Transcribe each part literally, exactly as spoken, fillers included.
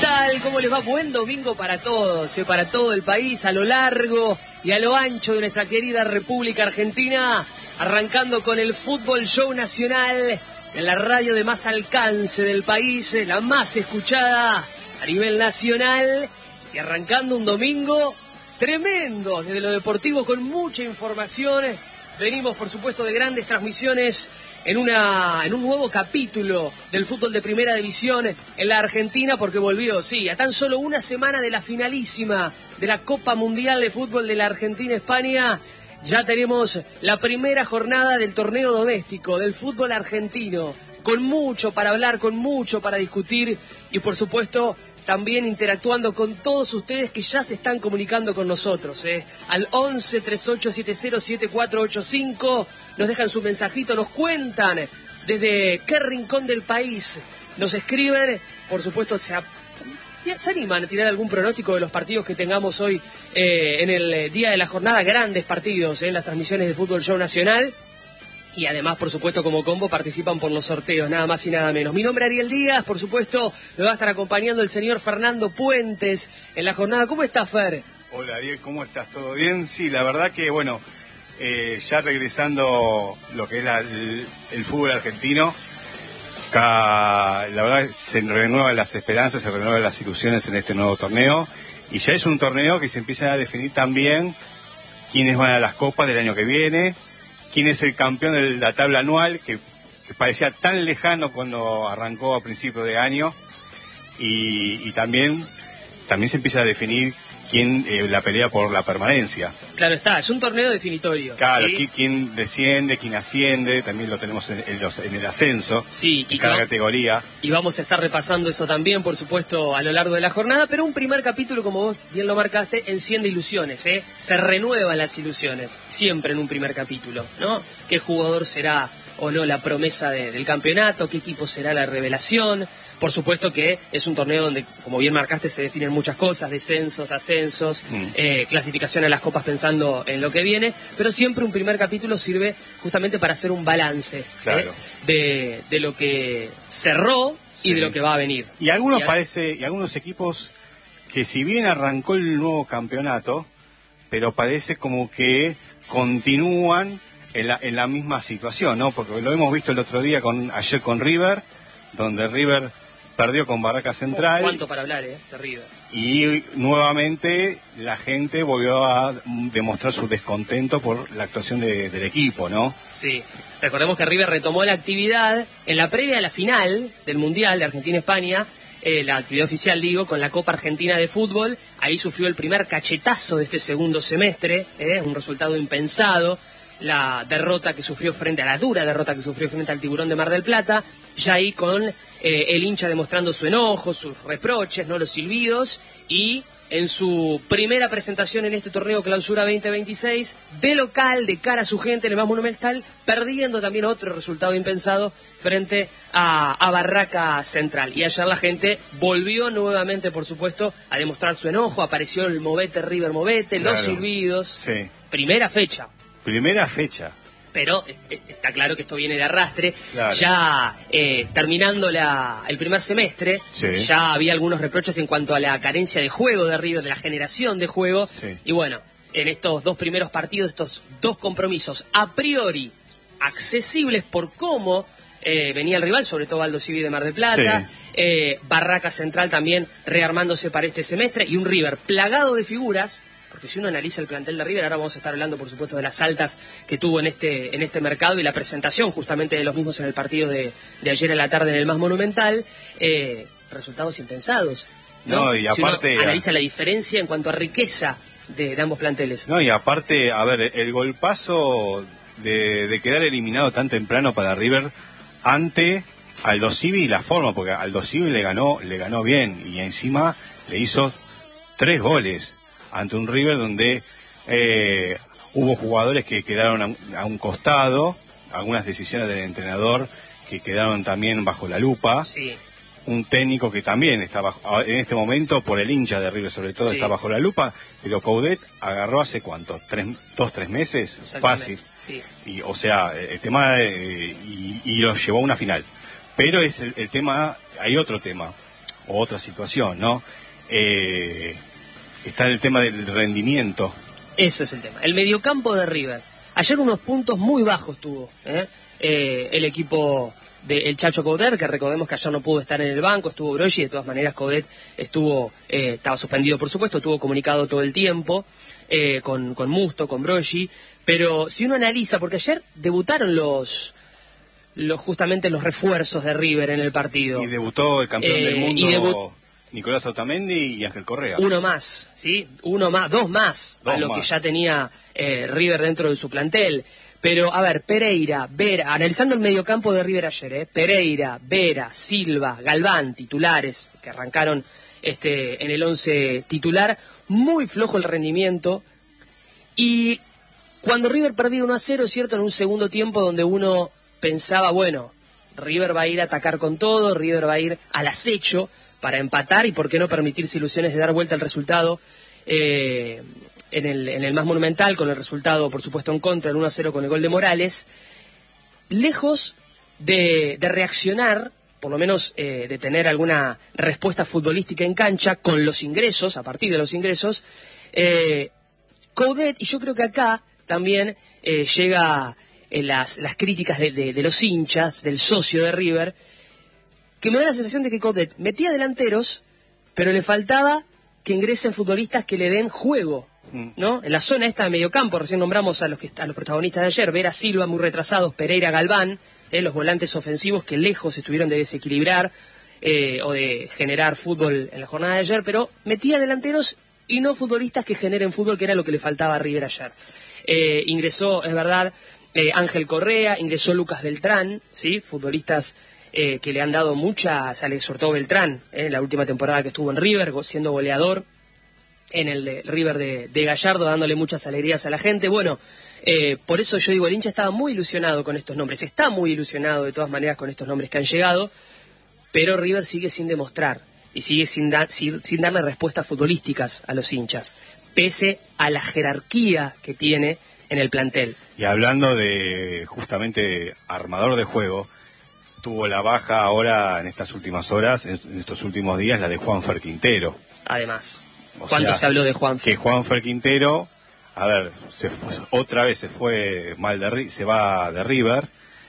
tal? ¿Cómo les va? Buen domingo para todos, eh, para todo el país, a lo largo y a lo ancho de nuestra querida República Argentina, arrancando con el Fútbol Show Nacional, en la radio de más alcance del país, eh, la más escuchada a nivel nacional, y arrancando un domingo tremendo desde lo deportivo con mucha información. Venimos, por supuesto, de grandes transmisiones en una en un nuevo capítulo del fútbol de primera división en la Argentina, porque volvió, sí, a tan solo una semana de la finalísima de la Copa Mundial de Fútbol de la Argentina-España. Ya tenemos la primera jornada del torneo doméstico del fútbol argentino, con mucho para hablar, con mucho para discutir y, por supuesto, también interactuando con todos ustedes que ya se están comunicando con nosotros, ¿eh? Al once, treinta y ocho setenta, setenta y cuatro ochenta y cinco, nos dejan su mensajito, nos cuentan desde qué rincón del país nos escriben, por supuesto, se, se animan a tirar algún pronóstico de los partidos que tengamos hoy eh, en el día de la jornada, grandes partidos ¿eh? en las transmisiones de Fútbol Show Nacional. Y además, por supuesto, como combo participan por los sorteos, nada más y nada menos. Mi nombre es Ariel Díaz, por supuesto, me va a estar acompañando el señor Fernando Puentes en la jornada. ¿Cómo estás, Fer? Hola, Ariel, ¿cómo estás? ¿Todo bien? Sí, la verdad que, bueno, eh, ya regresando lo que es la, el, el fútbol argentino, acá, la verdad se renuevan las esperanzas, se renuevan las ilusiones en este nuevo torneo. Y ya es un torneo que se empieza a definir también quiénes van a las copas del año que viene, quién es el campeón de la tabla anual, que, que parecía tan lejano cuando arrancó a principios de año, y, y también, también se empieza a definir quién eh, la pelea por la permanencia. Claro está, es un torneo definitorio. Claro, ¿sí? quién desciende, quién asciende, también lo tenemos en, en, los, en el ascenso, sí, en y cada no, categoría. Y vamos a estar repasando eso también, por supuesto, a lo largo de la jornada, pero un primer capítulo, como vos bien lo marcaste, enciende ilusiones, ¿eh? Se renuevan las ilusiones, siempre en un primer capítulo, ¿no? ¿Qué jugador será o no la promesa de, del campeonato? ¿Qué equipo será la revelación? Por supuesto que es un torneo donde, como bien marcaste, se definen muchas cosas, descensos, ascensos, mm. eh, clasificación a las copas pensando en lo que viene, pero siempre un primer capítulo sirve justamente para hacer un balance claro. ¿eh? de, de lo que cerró y sí. de lo que va a venir. Y algunos y a... parece, y algunos equipos que si bien arrancó el nuevo campeonato, pero parece como que continúan en la, en la misma situación, ¿no? Porque lo hemos visto el otro día, con ayer con River, donde River perdió con Barraca Central. ¿Cuánto para hablar, eh? De River. Y nuevamente la gente volvió a demostrar su descontento por la actuación de, del equipo, ¿no? Sí. Recordemos que River retomó la actividad en la previa a la final del Mundial de Argentina-España, eh, la actividad oficial, digo, con la Copa Argentina de Fútbol. Ahí sufrió el primer cachetazo de este segundo semestre, eh, un resultado impensado. La derrota que sufrió frente a la dura derrota que sufrió frente al Tiburón de Mar del Plata, ya ahí con eh, el hincha demostrando su enojo, sus reproches, no los silbidos, y en su primera presentación en este torneo Clausura veinte veintiséis, de local, de cara a su gente en el más monumental, perdiendo también otro resultado impensado frente a, a Barraca Central. Y ayer la gente volvió nuevamente, por supuesto, a demostrar su enojo, apareció el movete River movete, claro. los silbidos, sí. Primera fecha. Primera fecha. Pero está claro que esto viene de arrastre. Claro. Ya eh, terminando la, el primer semestre, sí. ya había algunos reproches en cuanto a la carencia de juego de River, de la generación de juego. Sí. Y bueno, en estos dos primeros partidos, estos dos compromisos a priori accesibles por cómo eh, venía el rival, sobre todo Aldo Civi de Mar del Plata, sí. eh, Barraca Central también rearmándose para este semestre, y un River plagado de figuras. Porque si uno analiza el plantel de River, ahora vamos a estar hablando, por supuesto, de las altas que tuvo en este en este mercado y la presentación justamente de los mismos en el partido de, de ayer en la tarde en el más monumental, eh, resultados impensados, ¿no? No, y aparte, si uno analiza la diferencia en cuanto a riqueza de, de ambos planteles. No, y aparte, a ver, el golpazo de, de quedar eliminado tan temprano para River ante Aldo Civi y la forma, porque Aldo Civi le ganó, le ganó bien y encima le hizo tres goles ante un River donde eh, hubo jugadores que quedaron a, a un costado, algunas decisiones del entrenador que quedaron también bajo la lupa, sí. un técnico que también está bajo, en este momento, por el hincha de River sobre todo, sí. está bajo la lupa, pero Coudet agarró hace cuánto, tres, dos, tres meses, fácil, sí. y o sea, el tema de, y, y lo llevó a una final, pero es el, el tema, hay otro tema. otra situación, ¿no? Eh, está el tema del rendimiento. Ese es el tema. El mediocampo de River. Ayer unos puntos muy bajos tuvo ¿eh? Eh, el equipo del Chacho Coudet, que recordemos que ayer no pudo estar en el banco, estuvo Broggi, de todas maneras Coudet estuvo, eh, estaba suspendido por supuesto, estuvo comunicado todo el tiempo eh, con, con Musto, con Broggi, pero si uno analiza, porque ayer debutaron los, los justamente los refuerzos de River en el partido. Y debutó el campeón eh, del mundo, y debu- Nicolás Otamendi y Ángel Correa. Uno más, ¿sí? Uno más, dos más, Dos a lo más. que ya tenía eh, River dentro de su plantel. Pero, a ver, Pereira, Vera, analizando el mediocampo de River ayer, ¿eh? Pereira, Vera, Silva, Galván, titulares, que arrancaron este en el once titular, muy flojo el rendimiento. Y cuando River perdía uno a cero, es cierto, en un segundo tiempo donde uno pensaba, bueno, River va a ir a atacar con todo, River va a ir al acecho para empatar y por qué no permitirse ilusiones de dar vuelta al resultado eh, en, el, en el más monumental, con el resultado por supuesto en contra, el uno a cero con el gol de Morales, lejos de, de reaccionar, por lo menos eh, de tener alguna respuesta futbolística en cancha con los ingresos, a partir de los ingresos, eh, Coudet, y yo creo que acá también eh, llega eh, las, las críticas de, de, de los hinchas, del socio de River, que me da la sensación de que Coudet metía delanteros, pero le faltaba que ingresen futbolistas que le den juego, ¿no? En la zona esta de mediocampo, recién nombramos a los que a los protagonistas de ayer, Vera, Silva, muy retrasados, Pereira, Galván, eh, los volantes ofensivos que lejos estuvieron de desequilibrar eh, o de generar fútbol en la jornada de ayer, pero metía delanteros y no futbolistas que generen fútbol, que era lo que le faltaba a River ayer. Eh, ingresó, es verdad, eh, Ángel Correa, ingresó Lucas Beltrán, ¿sí? Futbolistas Eh, que le han dado mucha, se le exhortó Beltrán, eh, la última temporada que estuvo en River, siendo goleador en el de River de, de Gallardo, dándole muchas alegrías a la gente. Bueno, eh, por eso yo digo, el hincha estaba muy ilusionado con estos nombres, está muy ilusionado de todas maneras con estos nombres que han llegado, pero River sigue sin demostrar y sigue sin, da, sin, sin darle respuestas futbolísticas a los hinchas, pese a la jerarquía que tiene en el plantel. Y hablando de justamente armador de juego, tuvo la baja ahora en estas últimas horas, en estos últimos días, la de Juanfer Quintero. Además, o ¿cuánto sea, se habló de Juanfer? Que Juanfer Quintero, a ver, se fue, otra vez se fue mal de se va de River,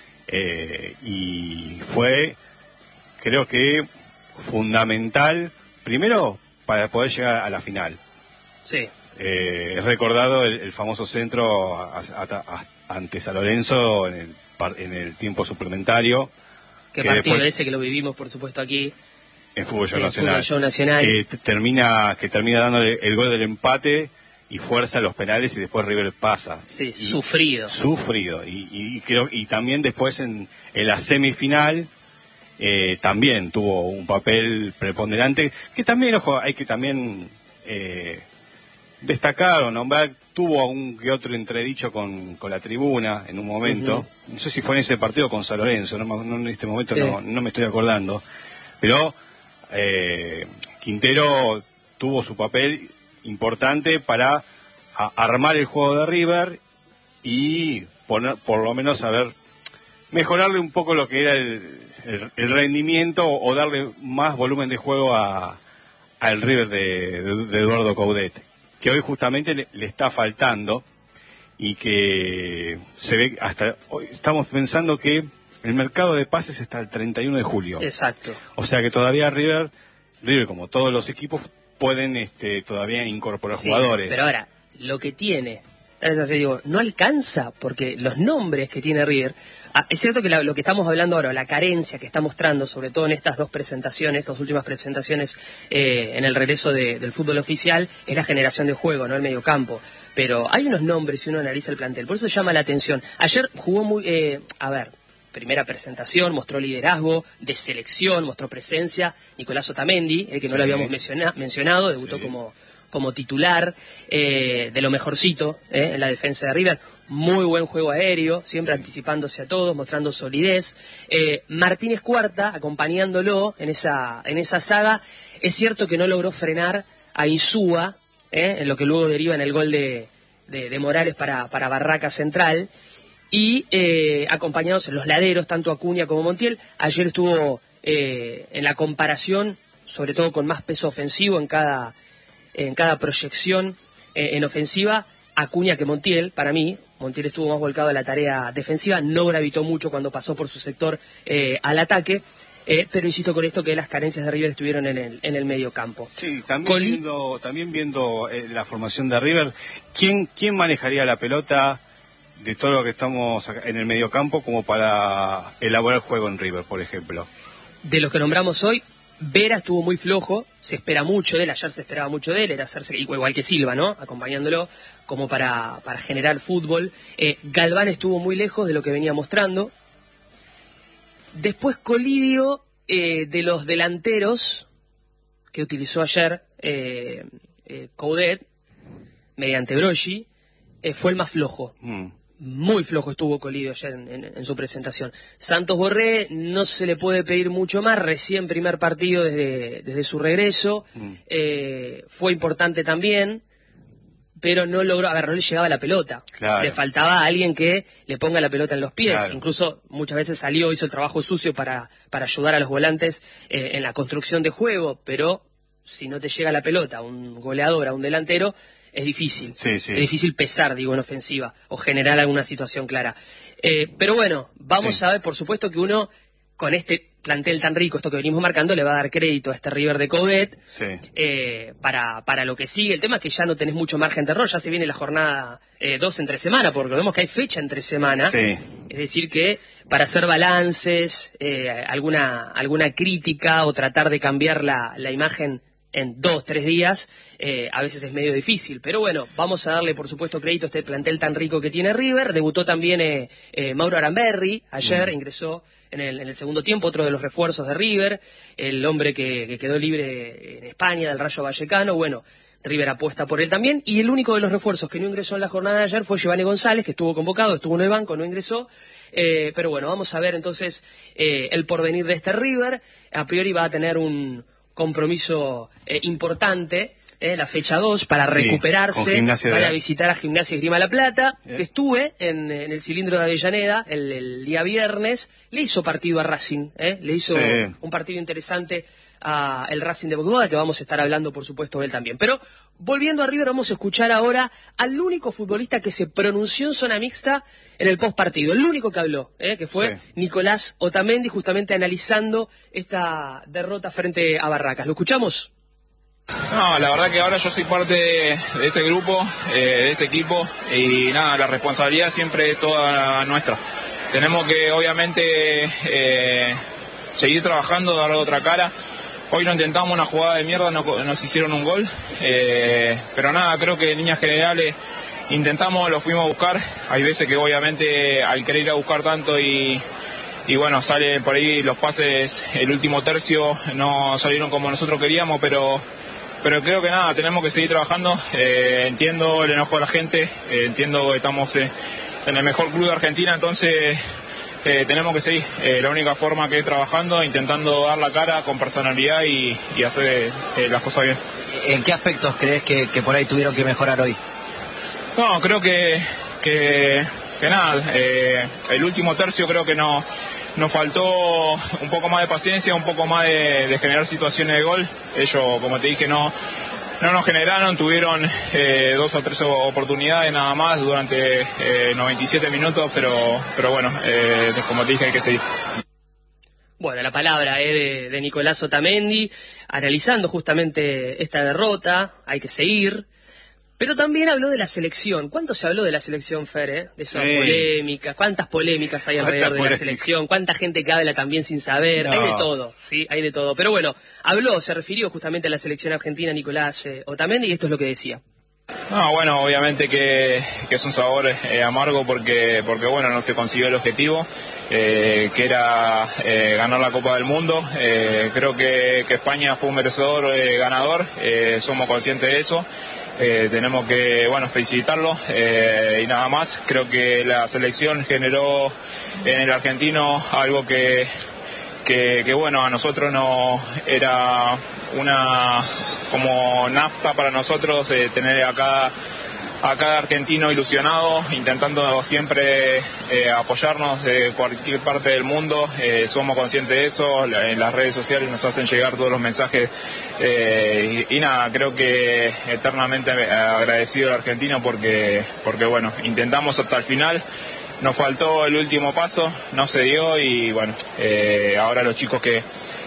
eh, y fue, creo que, fundamental, primero, para poder llegar a la final. Sí. Eh, es recordado el, el famoso centro a, a, a, ante San Lorenzo en el, en el tiempo suplementario. Qué que partido después, ese que lo vivimos, por supuesto, aquí. En Fútbol Show en Nacional. Fútbol Show Nacional. Que t- termina, que termina dándole el gol del empate y fuerza a los penales y después River pasa. Sí, y, sufrido. Sufrido. Y, y, y creo y también después en, en la semifinal eh, también tuvo un papel preponderante. Que también, ojo, hay que también eh, destacar o nombrar. Tuvo un que otro entredicho con, con la tribuna en un momento. Uh-huh. No sé si fue en ese partido con San Lorenzo, no, no en este momento sí. no, no me estoy acordando. Pero eh, Quintero tuvo su papel importante para a, armar el juego de River y poner, por lo menos, a ver, mejorarle un poco lo que era el, el, el rendimiento o darle más volumen de juego a al River de, de, de Eduardo Coudet, que hoy justamente le, le está faltando y que se ve hasta hoy estamos pensando que el mercado de pases está el treinta y uno de julio. Exacto. O sea que todavía River, River como todos los equipos, pueden este, todavía incorporar sí, jugadores. Pero ahora, lo que tiene, tal vez así digo, no alcanza, porque los nombres que tiene River, ah, es cierto que la, lo que estamos hablando ahora, la carencia que está mostrando, sobre todo en estas dos presentaciones, estas últimas presentaciones eh, en el regreso de, del fútbol oficial, es la generación de juego, no el mediocampo. Pero hay unos nombres si uno analiza el plantel, por eso llama la atención. Ayer jugó muy, eh, a ver, primera presentación, mostró liderazgo de selección, mostró presencia, Nicolás Otamendi, el que no sí. lo habíamos menciona, mencionado, debutó sí. como, como titular, eh, de lo mejorcito eh, en la defensa de River. Muy buen juego aéreo, siempre sí. anticipándose a todos, mostrando solidez. Eh, Martínez Cuarta, acompañándolo en esa, en esa saga. Es cierto que no logró frenar a Insúa, eh, en lo que luego deriva en el gol de, de, de Morales para, para Barraca Central. Y eh, acompañados en los laderos, tanto Acuña como Montiel. Ayer estuvo eh, en la comparación sobre todo con más peso ofensivo en cada, en cada proyección eh, en ofensiva, Acuña que Montiel, para mí. Montiel estuvo más volcado a la tarea defensiva, no gravitó mucho cuando pasó por su sector eh, al ataque, eh, pero insisto con esto que las carencias de River estuvieron en el, en el medio campo. Sí, también Coli... viendo, también viendo eh, la formación de River, ¿quién, quién manejaría la pelota de todo lo que estamos en el medio campo como para elaborar el juego en River, por ejemplo? De los que nombramos hoy, Vera estuvo muy flojo, se espera mucho de él, ayer se esperaba mucho de él, era hacerse igual que Silva, ¿no? Acompañándolo como para, para generar fútbol. Eh, Galván estuvo muy lejos de lo que venía mostrando. Después Colidio, eh, de los delanteros que utilizó ayer eh, eh, Coudet, mediante Broggi, eh, fue el más flojo. Mm. Muy flojo estuvo Colidio ayer en, en, en su presentación. Santos Borré no se le puede pedir mucho más, recién primer partido desde, desde su regreso, mm. eh, fue importante también, pero no logró, a ver, no le llegaba la pelota. Claro. Le faltaba a alguien que le ponga la pelota en los pies. Claro. Incluso muchas veces salió, hizo el trabajo sucio para, para ayudar a los volantes eh, en la construcción de juego, pero si no te llega la pelota a un goleador, a un delantero, es difícil. Sí, sí. Es difícil pesar, digo, en ofensiva o generar alguna situación clara. Eh, pero bueno, vamos sí. a ver, por supuesto que uno, con este plantel tan rico, esto que venimos marcando, le va a dar crédito a este River de Coudet sí. eh, para, para lo que sigue. El tema es que ya no tenés mucho margen de error, ya se viene la jornada eh, dos entre semana, porque vemos que hay fecha entre semana. Sí. Es decir que para hacer balances, eh, alguna, alguna crítica o tratar de cambiar la, la imagen en dos, tres días, eh, a veces es medio difícil. Pero bueno, vamos a darle por supuesto crédito a este plantel tan rico que tiene River. Debutó también eh, eh, Mauro Aranberri, ayer mm. ingresó en el, en el segundo tiempo, otro de los refuerzos de River, el hombre que, que quedó libre en España, del Rayo Vallecano. Bueno, River apuesta por él también, y el único de los refuerzos que no ingresó en la jornada de ayer fue Giovanni González, que estuvo convocado, estuvo en el banco, no ingresó. Eh, pero bueno, vamos a ver entonces eh, el porvenir de este River. A priori va a tener un compromiso eh, importante, eh, la fecha dos, para sí, recuperarse, para de... visitar a Gimnasia y Esgrima La Plata. Yeah. Estuve en, en el cilindro de Avellaneda el, el día viernes, le hizo partido a Racing, eh, le hizo sí. un partido interesante a el Racing de Boquimada, que vamos a estar hablando por supuesto de él también. Pero volviendo a River, vamos a escuchar ahora al único futbolista que se pronunció en zona mixta en el postpartido, el único que habló, ¿eh? que fue sí. Nicolás Otamendi, justamente analizando esta derrota frente a Barracas. ¿Lo escuchamos? No, la verdad que ahora yo soy parte de, de este grupo, eh, de este equipo, y nada, la responsabilidad siempre es toda nuestra. Tenemos que obviamente eh, seguir trabajando, dar otra cara. Hoy no intentamos una jugada de mierda, no, nos hicieron un gol, eh, pero nada, creo que en líneas generales intentamos, lo fuimos a buscar. Hay veces que obviamente al querer ir a buscar tanto y, y bueno, salen por ahí los pases, el último tercio no salieron como nosotros queríamos, pero, pero creo que nada, tenemos que seguir trabajando. Eh, entiendo el enojo de la gente, eh, entiendo que estamos eh, en el mejor club de Argentina, entonces... Eh, tenemos que seguir, eh, la única forma que es trabajando, intentando dar la cara con personalidad y, y hacer eh, las cosas bien. ¿En qué aspectos crees que, que por ahí tuvieron que mejorar hoy? No, creo que que, que nada, eh, el último tercio creo que no, nos faltó un poco más de paciencia, un poco más de, de generar situaciones de gol. Ellos, como te dije, no... No nos generaron, tuvieron eh, dos o tres oportunidades nada más durante eh, noventa y siete minutos, pero pero bueno, eh, como te dije, hay que seguir. Bueno, la palabra eh, de, de Nicolás Otamendi, analizando justamente esta derrota, hay que seguir. Pero también habló de la selección. ¿Cuánto se habló de la selección, Fer? Eh? De esa sí. polémica. ¿Cuántas polémicas hay alrededor de la selección? ¿Cuánta gente que habla también sin saber? No. Hay de todo, sí, hay de todo. Pero bueno, habló, se refirió justamente a la selección argentina Nicolás eh, Otamendi, y esto es lo que decía. No, bueno, obviamente que, que es un sabor eh, amargo porque, porque bueno, no se consiguió el objetivo, eh, que era eh, ganar la Copa del Mundo. Eh, creo que, que España fue un merecedor eh, ganador, eh, somos conscientes de eso. Eh, tenemos que, bueno, felicitarlo eh, y nada más. Creo que la selección generó en el argentino algo que, que, que bueno, a nosotros no era una como nafta para nosotros eh, tener acá a cada argentino ilusionado, intentando siempre eh, apoyarnos de cualquier parte del mundo. Eh, somos conscientes de eso, en las redes sociales nos hacen llegar todos los mensajes eh, y, y nada, creo que eternamente agradecido al argentino porque, porque bueno, intentamos hasta el final. Nos faltó el último paso, no se dio y bueno, eh, ahora los chicos que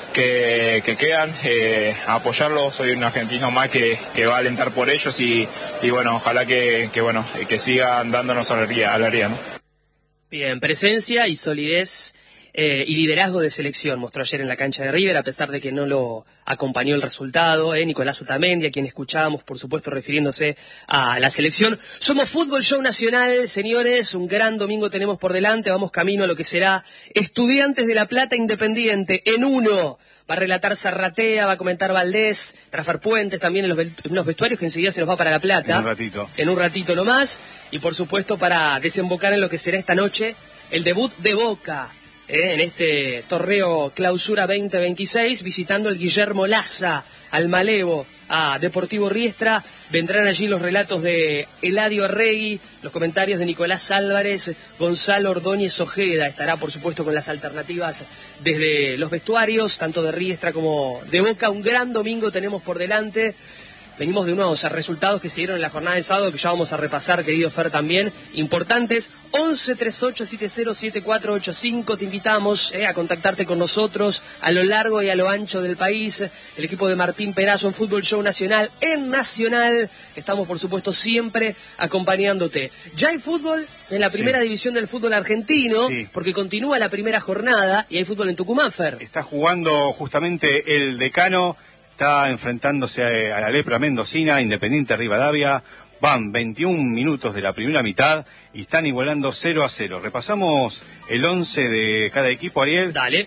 Que, que quedan, eh, a apoyarlos. Soy un argentino más que, que va a alentar por ellos y, y bueno, ojalá que, que bueno que sigan dándonos alegría, alegría, ¿no? Bien, presencia y solidez eh, y liderazgo de selección mostró ayer en la cancha de River, a pesar de que no lo acompañó el resultado. Eh, Nicolás Otamendi, a quien escuchábamos, por supuesto, refiriéndose a la selección. Somos Fútbol Show Nacional, señores, un gran domingo tenemos por delante, vamos camino a lo que será Estudiantes de La Plata Independiente en uno. Va a relatar Zarratea, va a comentar Valdés, Trafar Puentes también en los, en los vestuarios, que enseguida se nos va para La Plata. En un ratito. En un ratito nomás. Y por supuesto para desembocar en lo que será esta noche el debut de Boca eh, en este torneo Clausura veinte veintiséis, visitando el Guillermo Laza, al Malevo, a Deportivo Riestra. Vendrán allí los relatos de Eladio Arregui, los comentarios de Nicolás Álvarez, Gonzalo Ordóñez Ojeda. Estará, por supuesto, con las alternativas desde los vestuarios, tanto de Riestra como de Boca. Un gran domingo tenemos por delante. Venimos de unos resultados que se dieron en la jornada de sábado, que ya vamos a repasar, querido Fer, también, importantes. once treinta y ocho setenta setenta y cuatro ochenta y cinco, te invitamos eh, a contactarte con nosotros a lo largo y a lo ancho del país. El equipo de Martín Perazo en Fútbol Show Nacional, en Nacional. Estamos, por supuesto, siempre acompañándote. Ya hay fútbol en la primera sí. división del fútbol argentino, sí. porque continúa la primera jornada y hay fútbol en Tucumán, Fer. Está jugando justamente el Decano. Está enfrentándose a la Lepra Mendocina, Independiente Rivadavia. Van veintiún minutos de la primera mitad y están igualando cero a cero. Repasamos el once de cada equipo, Ariel. Dale.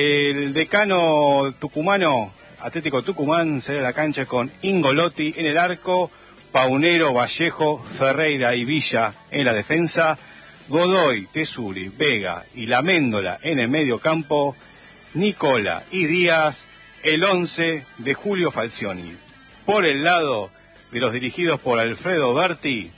El Decano tucumano, Atlético Tucumán, sale a la cancha con Ingolotti en el arco, Paunero, Vallejo, Ferreira y Villa en la defensa, Godoy, Tesuri, Vega y La Méndola en el medio campo, Nicola y Díaz. El once de Julio Falcioni. Por el lado de los dirigidos por Alfredo Berti,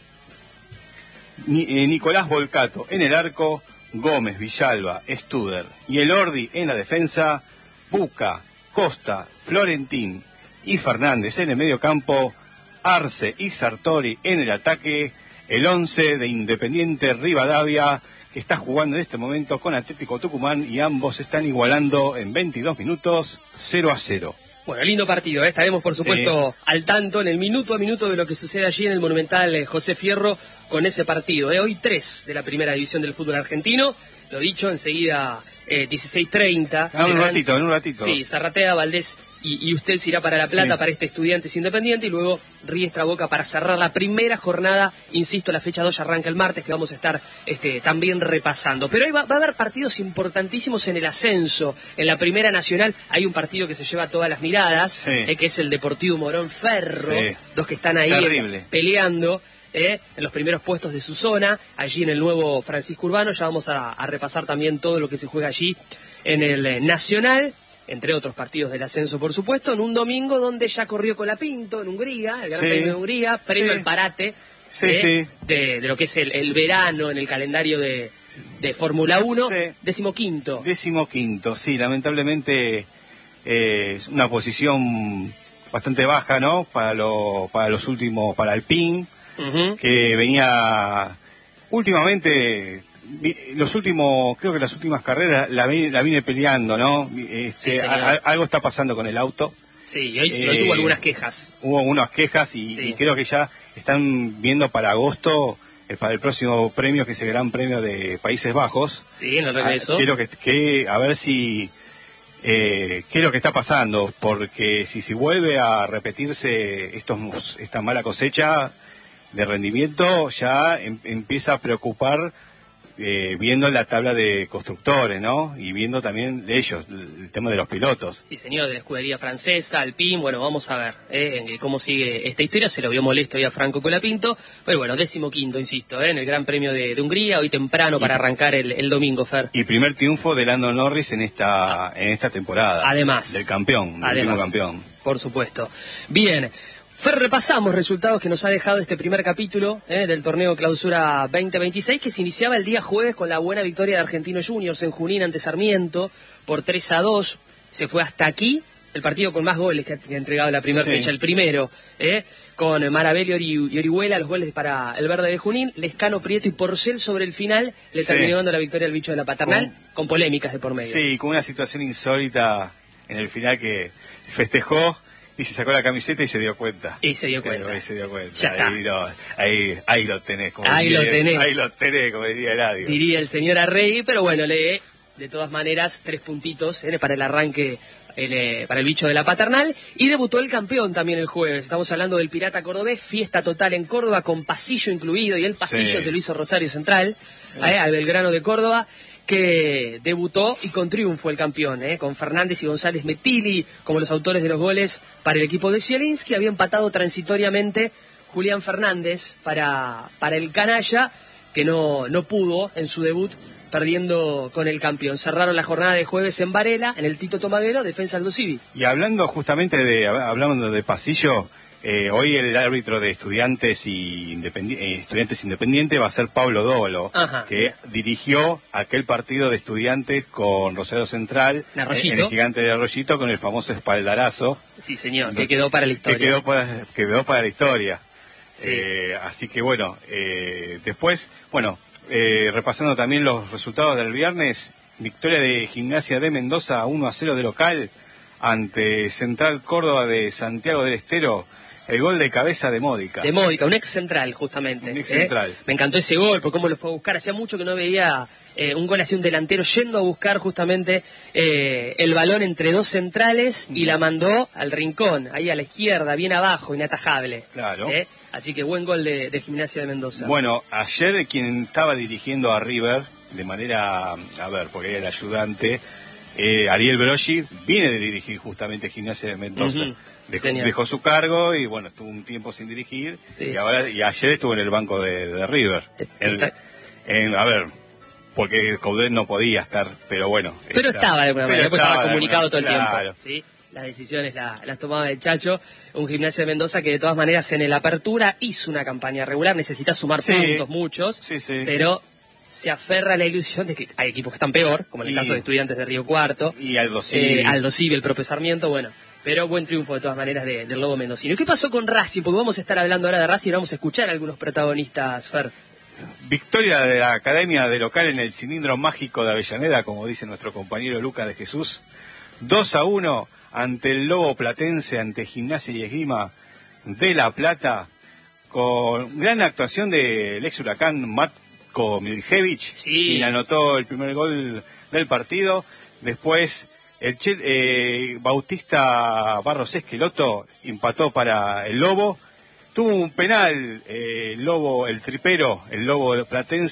Ni, eh, Nicolás Volcato en el arco, Gómez, Villalba, Studer y el Ordi en la defensa, Puca, Costa, Florentín y Fernández en el medio campo, Arce y Sartori en el ataque. El once de Independiente Rivadavia, que está jugando en este momento con Atlético Tucumán y ambos están igualando en veintidós minutos cero a cero. Bueno, lindo partido, ¿eh? Estaremos por supuesto sí. al tanto en el minuto a minuto de lo que sucede allí en el Monumental eh, José Fierro con ese partido. ¿eh? Hoy tres de la primera división del fútbol argentino, lo dicho, enseguida eh, dieciséis treinta. Ah, en un ratito, en un ratito. Sí, Zarratea, Valdés y, y usted se irá para La Plata, sí. para este Estudiantes Independiente, y luego Riestra Boca para cerrar la primera jornada. Insisto, la fecha dos arranca el martes, que vamos a estar este, también repasando. Pero hoy va, va a haber partidos importantísimos en el ascenso. En la Primera Nacional hay un partido que se lleva todas las miradas, sí. eh, que es el Deportivo Morón Ferro, sí. dos que están ahí eh, peleando. Eh, en los primeros puestos de su zona, allí en el nuevo Francisco Urbano. Ya vamos a, a repasar también todo lo que se juega allí en el eh, Nacional, entre otros partidos del ascenso, por supuesto, en un domingo donde ya corrió Colapinto en Hungría, el Gran sí. Premio de Hungría, premio al sí. parate sí, eh, sí. De, de lo que es el, el verano en el calendario de, de Fórmula uno, sí. decimoquinto. Decimoquinto, sí, lamentablemente eh, es una posición bastante baja, ¿no? Para, lo, para los últimos, para Alpine. Uh-huh. Que venía últimamente, los últimos, creo que las últimas carreras la, la vine peleando, ¿no? Este, sí, a, algo está pasando con el auto. Sí, hoy, eh, hoy tuvo algunas quejas. Hubo unas quejas y, sí. y creo que ya están viendo para agosto, eh, para el próximo premio, que es el Gran Premio de Países Bajos. Sí, en el regreso. A, quiero que, que, a ver si... Eh, qué es lo que está pasando, porque si se vuelve a repetirse estos, esta mala cosecha de rendimiento, ya em, empieza a preocupar eh, viendo la tabla de constructores, ¿no? Y viendo también ellos, el, el tema de los pilotos. Sí, señor, de la escudería francesa, Alpine. Bueno, vamos a ver eh, cómo sigue esta historia. Se lo vio molesto ya a Franco Colapinto, pero bueno, décimo quinto, insisto, eh, en el Gran Premio de, de Hungría, hoy temprano y, para arrancar el, el domingo, Fer. Y primer triunfo de Lando Norris en esta, en esta temporada. Además. Del campeón, del además, último campeón. Por supuesto. Bien. Fer, repasamos resultados que nos ha dejado este primer capítulo eh, del torneo Clausura veinte veintiséis, que se iniciaba el día jueves con la buena victoria de Argentinos Juniors en Junín ante Sarmiento por tres a dos. Se fue hasta aquí el partido con más goles que ha, que ha entregado la primera sí. fecha, el primero, eh, con Marabelli y Orihuela, los goles para el verde de Junín, Lescano, Prieto y Porcel sobre el final, le sí. terminó dando la victoria al bicho de la Paternal, con, con polémicas de por medio. Sí, con una situación insólita en el final que festejó y se sacó la camiseta y se dio cuenta. Y se dio cuenta. Pero ahí se dio cuenta. Ya está. Ahí, no, ahí, ahí lo tenés. Como ahí diría, lo tenés. Ahí lo tenés, como diría Eladio. Diría el señor Arregui, pero bueno, lee de todas maneras tres puntitos eh, para el arranque, el, eh, para el bicho de la Paternal. Y debutó el campeón también el jueves. Estamos hablando del Pirata Cordobés, fiesta total en Córdoba con pasillo incluido. Y el pasillo sí. se lo hizo Rosario Central, sí. eh, al Belgrano de Córdoba, que debutó y con triunfo el campeón, ¿eh? con Fernández y González Metilli como los autores de los goles para el equipo de Zielinski. Había empatado transitoriamente Julián Fernández para, para el canalla, que no, no pudo en su debut, perdiendo con el campeón. Cerraron la jornada de jueves en Varela, en el Tito Tomaguero, defensa Aldo Civi. Y hablando justamente de, hablando de pasillo, Eh, hoy el árbitro de estudiantes y independi eh, estudiantes independiente va a ser Pablo Dolo, Ajá. que dirigió aquel partido de estudiantes con Rosario Central en, eh, en el Gigante de Arroyito con el famoso espaldarazo. Sí, señor, que quedó para la historia. Que quedó para, que quedó para la historia. Sí. Eh, así que bueno, eh, después, bueno, eh, repasando también los resultados del viernes, victoria de Gimnasia de Mendoza uno a cero de local ante Central Córdoba de Santiago del Estero. El gol de cabeza de Módica. De Módica, un ex central, justamente. Un ex central. ¿eh? Me encantó ese gol, por cómo lo fue a buscar. Hacía mucho que no veía eh, un gol así, un delantero yendo a buscar justamente eh, el balón entre dos centrales y la mandó al rincón, ahí a la izquierda, bien abajo, inatajable. Claro. ¿eh? Así que buen gol de, de Gimnasia de Mendoza. Bueno, ayer quien estaba dirigiendo a River, de manera, a ver, porque era el ayudante, eh, Ariel Broggi, viene de dirigir justamente Gimnasia de Mendoza. Uh-huh. Dejó, dejó su cargo y bueno, estuvo un tiempo sin dirigir sí. y ahora y ayer estuvo en el banco de, de River. El, en, a ver, porque Coudet no podía estar, pero bueno. Pero está, estaba de alguna manera, después estaba comunicado todo el claro. tiempo. ¿sí? Las decisiones la, las tomaba el Chacho, un Gimnasia de Mendoza que de todas maneras en el Apertura hizo una campaña regular, necesita sumar sí. puntos muchos, sí, sí. pero se aferra a la ilusión de que hay equipos que están peor, como en el y, caso de Estudiantes de Río Cuarto. Y Aldo Civi. Eh, Aldo Civi, el propio Sarmiento, bueno. Pero buen triunfo de todas maneras de, del Lobo Mendocino. ¿Y qué pasó con Racing? Porque vamos a estar hablando ahora de Racing y vamos a escuchar a algunos protagonistas, Fer. Victoria de la Academia de local en el cilindro mágico de Avellaneda, como dice nuestro compañero Lucas de Jesús. dos a uno ante el Lobo Platense, ante Gimnasia y Esgrima de La Plata, con gran actuación del ex Huracán Matko Miljevich, sí. quien anotó el primer gol del partido. Después el Che, eh, Bautista Barros Esqueloto empató para el Lobo. Tuvo un penal, eh, el Lobo, el tripero, el Lobo platense.